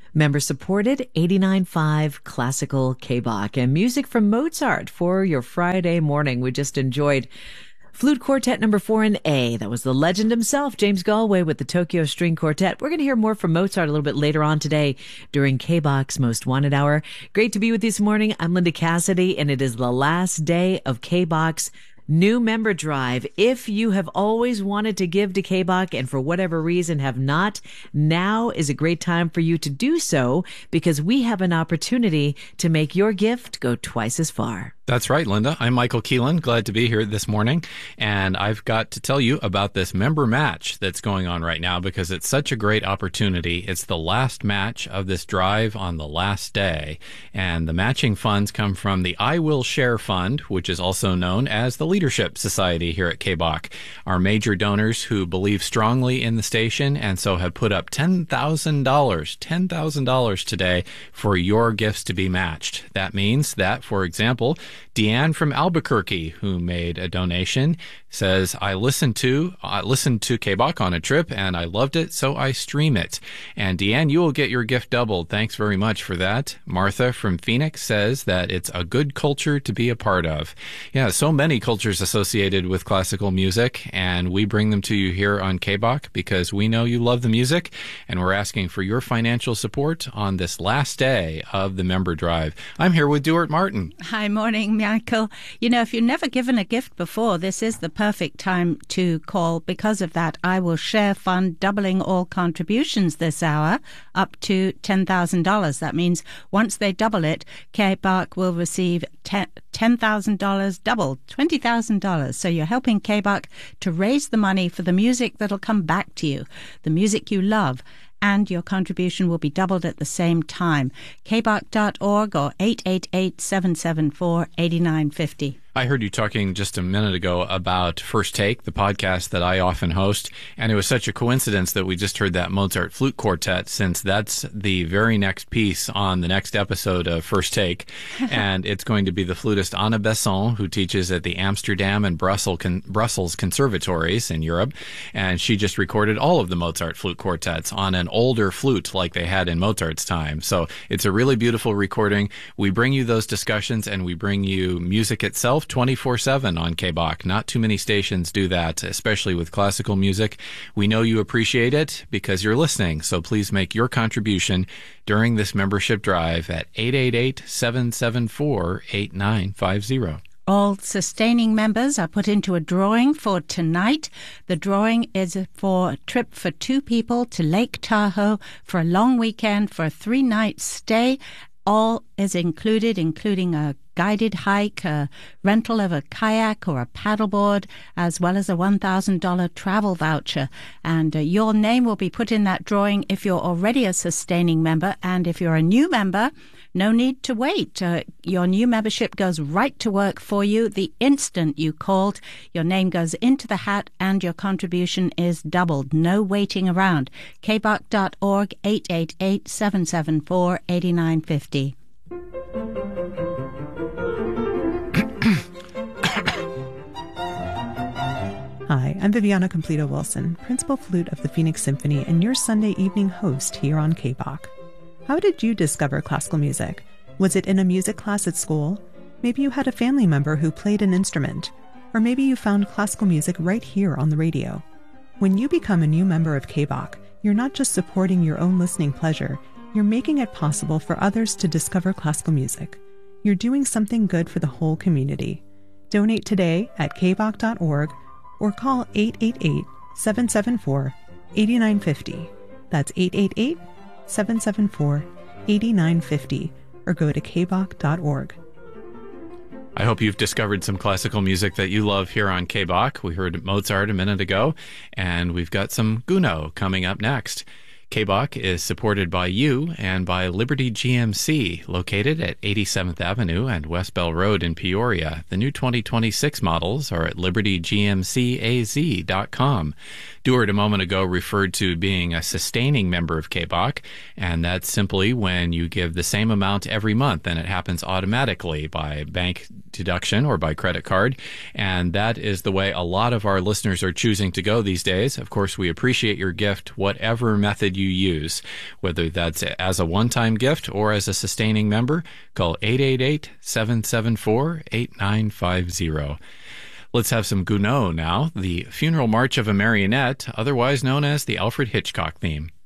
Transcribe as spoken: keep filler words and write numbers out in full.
Member-supported eighty-nine point five Classical K-Bach and music from Mozart for your Friday morning. We just enjoyed Flute Quartet number four in A. That was the legend himself, James Galway, with the Tokyo String Quartet. We're going to hear more from Mozart a little bit later on today during K-Bach's Most Wanted Hour. Great to be with you this morning. I'm Linda Cassidy, and it is the last day of K-Bach's new member drive. If you have always wanted to give to K-Bach and for whatever reason have not, now is a great time for you to do so, because we have an opportunity to make your gift go twice as far. That's right, Linda. I'm Michael Keelan. Glad to be here this morning. And I've got to tell you about this member match that's going on right now because it's such a great opportunity. It's the last match of this drive on the last day. And the matching funds come from the I Will Share Fund, which is also known as the Leadership Society here at K-Bach. Our major donors who believe strongly in the station and so have put up ten thousand dollars, ten thousand dollars today for your gifts to be matched. That means that, for example, Deanne from Albuquerque, who made a donation, says, I listened to I listened to K-Bach on a trip, and I loved it, so I stream it. And Deanne, you will get your gift doubled. Thanks very much for that. Martha from Phoenix says that it's a good culture to be a part of. Yeah, so many cultures associated with classical music, and we bring them to you here on K-Bach because we know you love the music, and we're asking for your financial support on this last day of the member drive. I'm here with Duart Martin. Hi, morning, Michael. You know, if you've never given a gift before, this is the perfect time to call. Because of that, I Will Share Fund doubling all contributions this hour up to ten thousand dollars. That means once they double it, K-Bach will receive ten thousand dollars doubled, twenty thousand dollars. So you're helping K-Bach to raise the money for the music that'll come back to you, the music you love, and your contribution will be doubled at the same time. K Bach dot org or eight eight eight, seven seven four, eight nine five zero. I heard you talking just a minute ago about First Take, the podcast that I often host, and it was such a coincidence that we just heard that Mozart Flute Quartet, since that's the very next piece on the next episode of First Take, and it's going to be the flutist Anna Besson, who teaches at the Amsterdam and Brussels, con- Brussels conservatories in Europe, and she just recorded all of the Mozart Flute Quartets on an older flute like they had in Mozart's time. So it's a really beautiful recording. We bring you those discussions, and we bring you music itself twenty-four seven on K-Bach. Not too many stations do that, especially with classical music. We know you appreciate it because you're listening, so please make your contribution during this membership drive at eight eight eight, seven seven four, eight nine five zero. All sustaining members are put into a drawing for tonight. The drawing is for a trip for two people to Lake Tahoe for a long weekend for a three-night stay. All is included, including a guided hike, a rental of a kayak or a paddleboard, as well as a one thousand dollars travel voucher. And uh, your name will be put in that drawing if you're already a sustaining member. And if you're a new member, no need to wait. Uh, your new membership goes right to work for you the instant you called. Your name goes into the hat and your contribution is doubled. No waiting around. K Bach dot org, eight eight eight, seven seven four, eight nine five zero. Hi, I'm Viviana Completo Wilson, Principal Flute of the Phoenix Symphony and your Sunday evening host here on K-Bach. How did you discover classical music? Was it in a music class at school? Maybe you had a family member who played an instrument. Or maybe you found classical music right here on the radio. When you become a new member of K-Bach, you're not just supporting your own listening pleasure, you're making it possible for others to discover classical music. You're doing something good for the whole community. Donate today at K Bach dot org or call eight eight eight, seven seven four, eight nine five zero. That's eight eight eight, seven seven four, eight nine five zero or go to K Bach dot org. I hope you've discovered some classical music that you love here on K-Bach. We heard Mozart a minute ago, and we've got some Gounod coming up next. K-Bach is supported by you and by Liberty G M C, located at eighty-seventh Avenue and West Bell Road in Peoria. The new twenty twenty-six models are at liberty g m c a z dot com. Duart a moment ago referred to being a sustaining member of K-Bach, and that's simply when you give the same amount every month, and it happens automatically by bank deduction or by credit card, and that is the way a lot of our listeners are choosing to go these days. Of course, we appreciate your gift, whatever method you use. Whether that's as a one-time gift or as a sustaining member, call eight eight eight, seven seven four, eight nine five zero. Let's have some Gounod now, the Funeral March of a Marionette, otherwise known as the Alfred Hitchcock theme.